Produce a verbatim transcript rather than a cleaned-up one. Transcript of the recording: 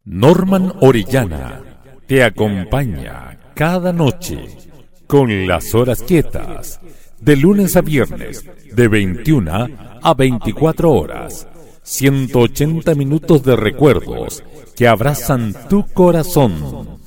Norman Orellana te acompaña cada noche con las horas quietas, de lunes a viernes, de veintiuna a veinticuatro horas, ciento ochenta minutos de recuerdos que abrazan tu corazón.